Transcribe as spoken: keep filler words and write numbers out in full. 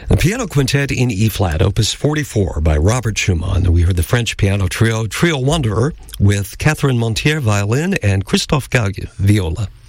The Piano Quintet in E-flat, Opus forty-four by Robert Schumann. We heard the French piano trio, Trio Wanderer, with Catherine Montier, violin, and Christophe Gague, viola.